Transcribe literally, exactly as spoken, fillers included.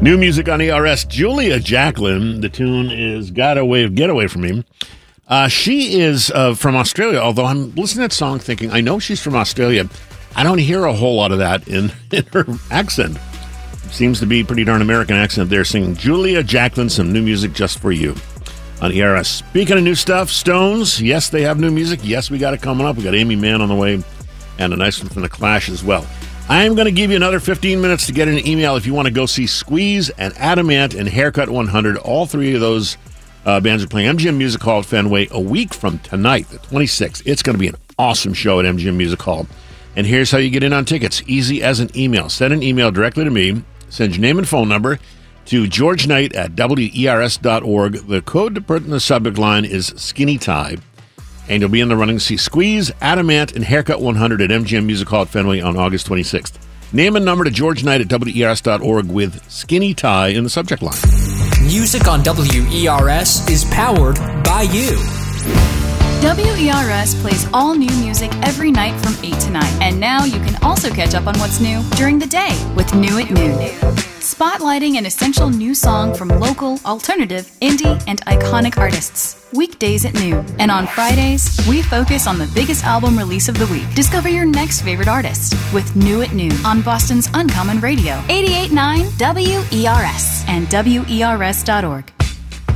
New music on E R S. Julia Jacklin. The tune is Got Away, Get Away From Me. Uh, she is uh, from Australia, although I'm listening to that song thinking, I know she's from Australia. I don't hear a whole lot of that in, in her accent. Seems to be a pretty darn American accent there, singing Julia Jacklin, some new music just for you on E R S. Speaking of new stuff, Stones, yes, they have new music. Yes, we got it coming up. We got Amy Mann on the way and a nice one from The Clash as well. I'm going to give you another fifteen minutes to get an email if you want to go see Squeeze and Adamant and Haircut one hundred. All three of those uh, bands are playing M G M Music Hall at Fenway a week from tonight, the twenty-sixth. It's going to be an awesome show at M G M Music Hall. And here's how you get in on tickets. Easy as an email. Send an email directly to me. Send your name and phone number to George Knight at W E R S dot org. The code to put in the subject line is Skinny Tie. And you'll be in the running to see Squeeze, Adamant, and Haircut one hundred at M G M Music Hall at Fenway on August twenty-sixth. Name and number to George Knight at W E R S dot org with Skinny Tie in the subject line. Music on W E R S is powered by you. W E R S plays all new music every night from eight to nine. And now you can also catch up on what's new during the day with New at Noon. Spotlighting an essential new song from local, alternative, indie, and iconic artists. Weekdays at noon. And on Fridays, we focus on the biggest album release of the week. Discover your next favorite artist with New at Noon on Boston's Uncommon Radio. eighty-eight point nine W E R S and W E R S dot org.